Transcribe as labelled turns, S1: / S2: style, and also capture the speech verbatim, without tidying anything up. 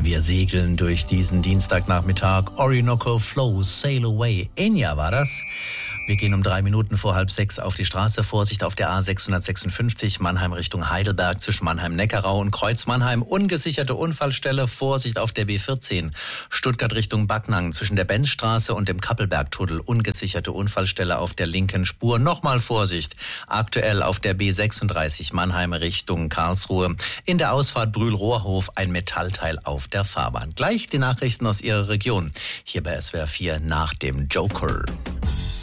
S1: Wir segeln durch diesen Dienstagnachmittag. Orinoco Flow, Sail Away. Enya war das. Wir gehen um drei Minuten vor halb sechs auf die Straße. Vorsicht auf der A sechshundertsechsundfünfzig, Mannheim Richtung Heidelberg zwischen Mannheim-Neckarau und Kreuz-Mannheim. Ungesicherte Unfallstelle. Vorsicht auf der B vierzehn, Stuttgart Richtung Backnang zwischen der Benzstraße und dem Kappelbergtunnel. Ungesicherte Unfallstelle auf der linken Spur. Nochmal Vorsicht. Aktuell auf der B sechsunddreißig, Mannheim Richtung Karlsruhe. In der Ausfahrt Brühl-Rohrhof ein Metallteil auf der Fahrbahn. Gleich die Nachrichten aus Ihrer Region. Hier bei S W R vier nach dem Joker.